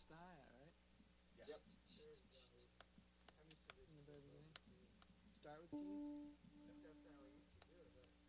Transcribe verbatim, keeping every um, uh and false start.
just the hi-hat, right? Yep. In the very beginning. Start with keys.